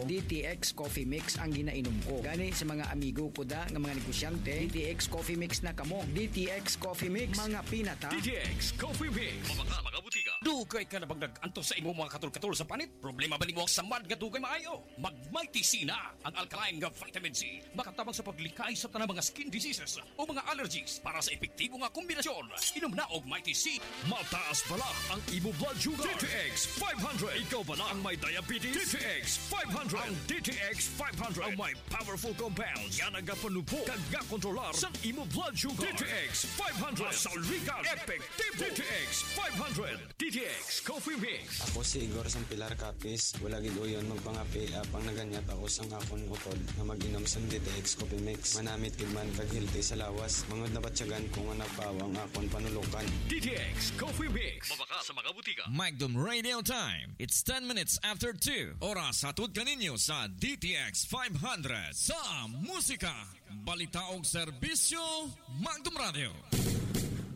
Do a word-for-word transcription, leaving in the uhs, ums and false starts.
D T X Coffee Mix ang ginainom ko. Gani sa mga amigo ko da nga mga negosyante, D T X Coffee Mix na kamo. D T X Coffee Mix, mga pinata. D T X Coffee Mix. Mabaka, mga butika. Dugay ka na bang nag-anto sa imo mga katul-katul sa panit? Problema ba ni mo sa mad nga dugay maayo? Mag-Mighty C na ang alkaline nga vitamin C. Makatabang sa paglikay sa tanang mga skin diseases o mga allergies para sa epektibo nga kombinasyon. Inom na og Mighty C. Mataas pala ang imo blood sugar. D T X five hundred. Ikaw ba na ang may diabetes? D T X five hundred. Ang D T X five hundred ang may powerful compounds. Yan ang panubo kag nga kontrolar sa imo blood sugar. D T X five hundred. Masalwigan. Epektibo. D T X five hundred. D T X Coffee Mix. Ako si Igor Sampilar Capis. Wala gid uyon magpangapi apang naganyat ako sang akon utod na mag-inom sa D T X Coffee Mix. Manamit gid man kag healthy sa lawas. Mangod na batyagan ko nga nagpawang akon panulukan. D T X Coffee Mix. Mabaka sa mga butika. Magnum Radio Time. It's ten minutes after two. Oras hatod kaninyo sa D T X five hundred. Sa musika, balita og serbisyo, Magnum Radio.